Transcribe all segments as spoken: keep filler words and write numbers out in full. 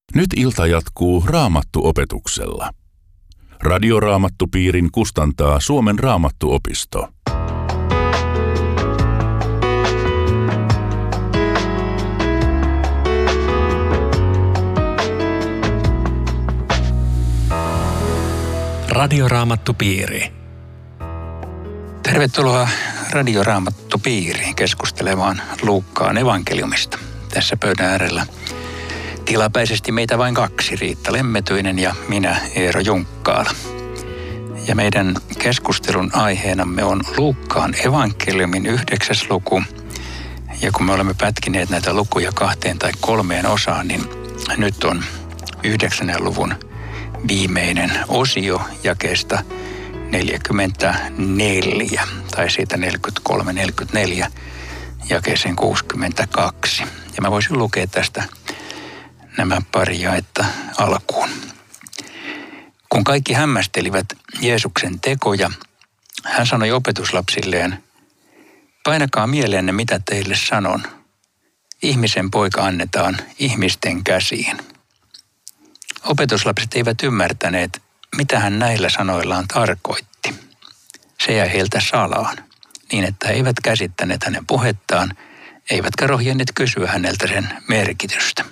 Nyt ilta jatkuu Raamattu-opetuksella. Radioraamattupiirin kustantaa Suomen Raamattuopisto. Radioraamattupiiri. Tervetuloa Radioraamattupiiriin keskustelemaan Luukkaan evankeliumista. Tässä pöydän äärellä tilapäisesti meitä vain kaksi, Riitta Lemmetyinen ja minä, Eero Junkkaala. Ja meidän keskustelun aiheenamme on Luukkaan evankeliumin yhdeksäs luku. Ja kun me olemme pätkineet näitä lukuja kahteen tai kolmeen osaan, niin nyt on yhdeksännen luvun viimeinen osio jakeesta neljäkymmentäneljä, tai siitä neljäkymmentäkolme neljäkymmentäneljä jakeeseen kuusikymmentäkaksi. Ja mä voisin lukea tästä nämä pari jaetta alkuun. Kun kaikki hämmästelivät Jeesuksen tekoja, hän sanoi opetuslapsilleen, painakaa mieleenne, mitä teille sanon. Ihmisen poika annetaan ihmisten käsiin. Opetuslapset eivät ymmärtäneet, mitä hän näillä sanoillaan tarkoitti. Se jäi heiltä salaan, niin että he eivät käsittäneet hänen puhettaan, eivätkä rohjenneet kysyä häneltä sen merkitystä.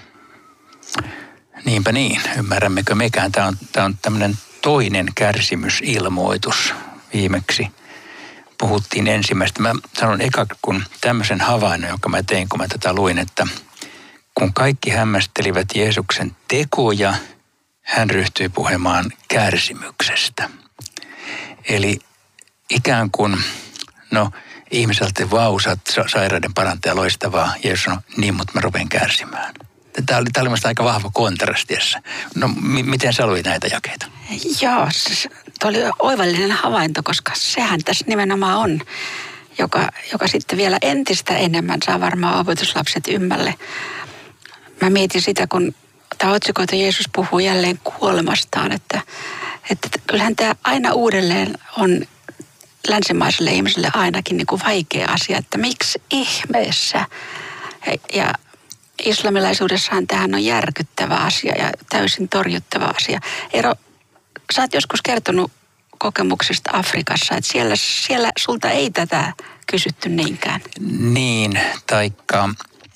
Niinpä niin, ymmärrämmekö mekään. Tämä on, tämä on tämmöinen toinen kärsimysilmoitus. Viimeksi puhuttiin ensimmäistä. Mä sanon eka, kun tämmöisen havainnon, jonka mä tein, kun mä tätä luin, että kun kaikki hämmästelivät Jeesuksen tekoja, hän ryhtyi puhumaan kärsimyksestä. Eli ikään kuin, no ihmiseltä vausat, sairaiden parantaja, loistavaa. Jeesus sanoi, niin, mutta mä rupean kärsimään. Tämä oli, tämä oli aika vahva kontrastiessa. No, m- miten sä luit näitä jakeita? Joo, se oli oivallinen havainto, koska sehän tässä nimenomaan on, joka, joka sitten vielä entistä enemmän saa varmaan opetuslapset ymmälle. Mä mietin sitä, kun tämä otsikoita Jeesus puhuu jälleen kuolemastaan, että, että kyllähän tämä aina uudelleen on länsimaiselle ihmiselle ainakin niin kuin vaikea asia, että miksi ihmeessä. Ja islamilaisuudessahan tämähän on järkyttävä asia ja täysin torjuttava asia. Eero, sä oot joskus kertonut kokemuksista Afrikassa, että siellä, siellä sulta ei tätä kysytty niinkään. Niin, taikka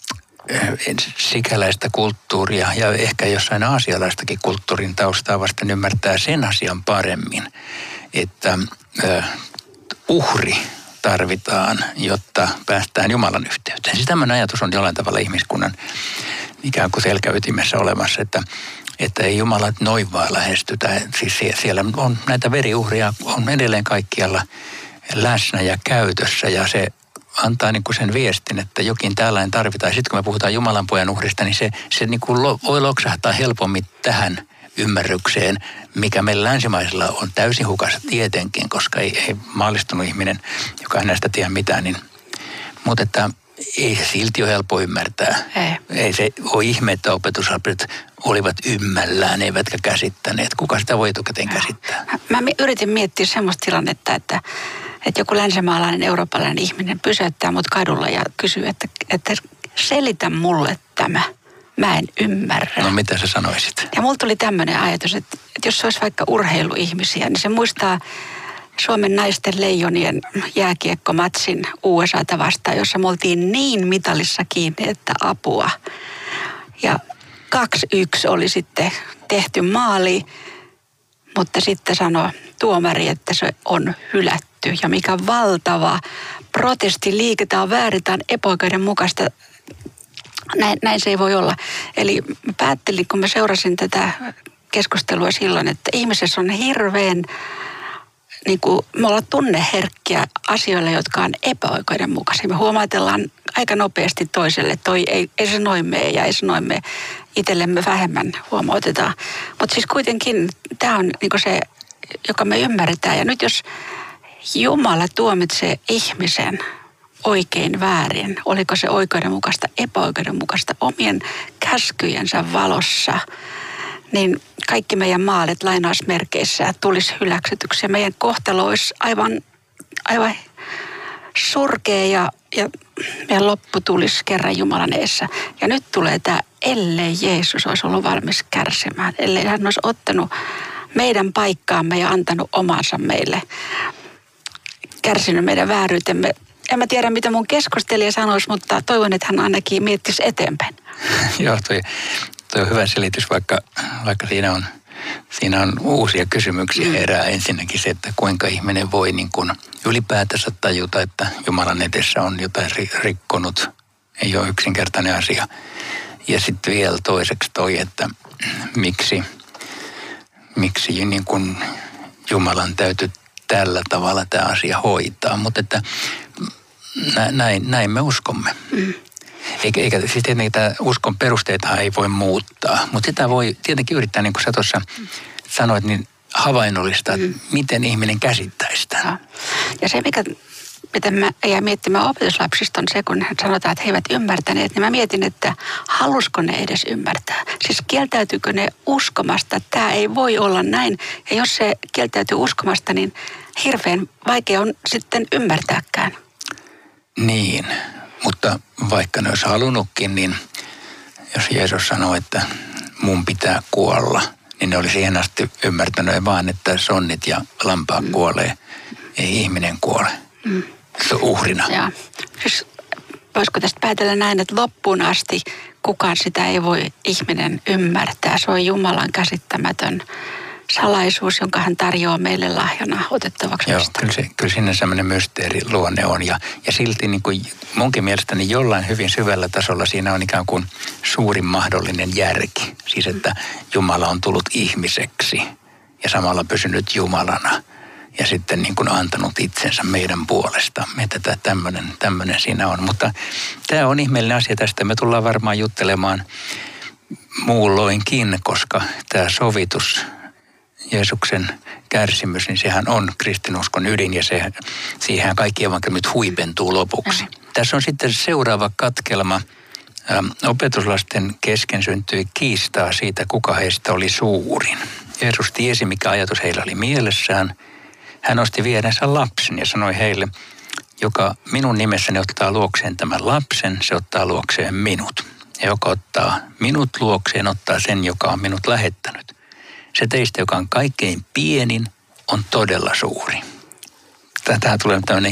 sikäläistä kulttuuria ja ehkä jossain aasialaistakin kulttuurin taustaa vasten ymmärtää sen asian paremmin, että ö, uhri tarvitaan, jotta päästään Jumalan yhteyteen. Siis tämmöinen ajatus on jollain tavalla ihmiskunnan ikään kuin selkäytimessä olemassa, että, että ei Jumala noin vaan lähestytä. Siis siellä on näitä veriuhria, on edelleen kaikkialla läsnä ja käytössä ja se antaa niin kuin sen viestin, että jokin tällainen tarvitaan. Sitten kun me puhutaan Jumalan pojan uhrista, niin se, se niin kuin voi loksahtaa helpommin tähän ymmärrykseen, mikä meillä länsimaisilla on täysin hukassa tietenkin, koska ei, ei maallistunut ihminen, joka ei näistä tiedä mitään. Niin, mutta että ei se silti ole helppo ymmärtää. Ei, ei se ole ihme, että opetuslapset olivat ymmällään, eivätkä käsittäneet. Kuka sitä voi etukäteen käsittää? Mä, mä yritin miettiä semmoista tilannetta, että että joku länsimaalainen, eurooppalainen ihminen pysäyttää mut kadulla ja kysyy, että, että selitä mulle tämä. Mä en ymmärrä. No mitä sä sanoisit? Ja mulla tuli tämmöinen ajatus, että, että jos se olisi vaikka urheiluihmisiä, niin se muistaa Suomen naisten leijonien jääkiekkomatsin U S A:ta vastaan, jossa me oltiin niin mitalissa kiinni, että apua. Ja kaksi yksi oli sitten tehty maali, mutta sitten sanoi tuomari, että se on hylätty. Ja mikä valtava protestiliike, tämä on väärin, tämä on epäoikeudenmukaista. Näin, näin se ei voi olla. Eli päättelin, kun mä seurasin tätä keskustelua silloin, että ihmisessä on hirveän, niin kuin me ollaan tunneherkkiä asioille, jotka on epäoikeudenmukaisia. Me huomautellaan aika nopeasti toiselle, että toi ei, ei se noin mene ja ei se noin mene. Itsellemme vähemmän huomautetaan. Mutta siis kuitenkin tämä on niin kuin se, joka me ymmärretään. Ja nyt jos Jumala tuomitsee ihmisen oikein väärin, oliko se oikeudenmukaista, epäoikeudenmukaista omien käskyjensä valossa, niin kaikki meidän maalit lainausmerkeissä tulisi hyväksytyksi. Ja meidän kohtalo olisi aivan, aivan surkea ja ja meidän loppu tulisi kerran Jumalan edessä. Ja nyt tulee tämä, ellei Jeesus olisi ollut valmis kärsimään, ellei hän olisi ottanut meidän paikkaamme ja antanut omansa meille, kärsinyt meidän vääryytemme. En mä tiedä, mitä mun keskustelija sanoisi, mutta toivon, että hän ainakin miettisi eteenpäin. Joo, toi, toi on hyvä selitys, vaikka, vaikka siinä on, siinä on uusia kysymyksiä mm. erää. Ensinnäkin se, että kuinka ihminen voi niin kuin ylipäätänsä tajuta, että Jumalan edessä on jotain rikkonut. Ei ole yksinkertainen asia. Ja sitten vielä toiseksi toi, että miksi, miksi niin kuin Jumalan täytyy tällä tavalla tämä asia hoitaa. Mutta että näin, näin me uskomme. Mm. Eikä, eikä siis tietenkin tämä uskon perusteita ei voi muuttaa, mutta sitä voi tietenkin yrittää, niin kuin sä tuossa mm. sanoit, niin havainnollistaa, mm. miten ihminen käsittää sitä. Ja, ja se, mikä, miten mä jäin miettimään opetuslapsista on se, kun sanotaan, että he eivät ymmärtäneet, niin mä mietin, että halusko ne edes ymmärtää. Siis kieltäytyykö ne uskomasta, että tämä ei voi olla näin. Ja jos se kieltäytyy uskomasta, niin hirveän vaikea on sitten ymmärtääkään. Niin, mutta vaikka ne olisi halunnutkin, niin jos Jeesus sanoo, että mun pitää kuolla, niin ne olisi siihen asti ymmärtänyt vaan, että sonnit ja lampaat mm. kuolee, ei ihminen kuole. Mm. Se on uhrina. Ja, siis voisiko tästä päätellä näin, että loppuun asti kukaan sitä ei voi ihminen ymmärtää. Se on Jumalan käsittämätön salaisuus, jonka hän tarjoaa meille lahjana otettavaksi. Joo, kyllä, se, kyllä siinä semmoinen mysteeriluonne on. Ja, ja silti niin kuin munkin mielestäni jollain hyvin syvällä tasolla siinä on ikään kuin suurin mahdollinen järki. Siis että Jumala on tullut ihmiseksi ja samalla pysynyt Jumalana. Ja sitten niin kuin antanut itsensä meidän puolestamme. Että tämmöinen, tämmöinen siinä on. Mutta tämä on ihmeellinen asia tästä. Me tullaan varmaan juttelemaan muulloinkin, koska tämä sovitus, Jeesuksen kärsimys, niin sehän on kristinuskon ydin ja se, siihen kaikki evankeliumit huipentuu lopuksi. Mm. Tässä on sitten seuraava katkelma. Ähm, opetuslasten kesken syntyi kiistaa siitä, kuka heistä oli suurin. Jeesus tiesi, mikä ajatus heillä oli mielessään. Hän osti vierensä lapsen ja sanoi heille, joka minun nimessäni ottaa luokseen tämän lapsen, se ottaa luokseen minut. Ja joka ottaa minut luokseen, ottaa sen, joka on minut lähettänyt. Se teistä, joka on kaikkein pienin, on todella suuri. Tähän tulee tämmöinen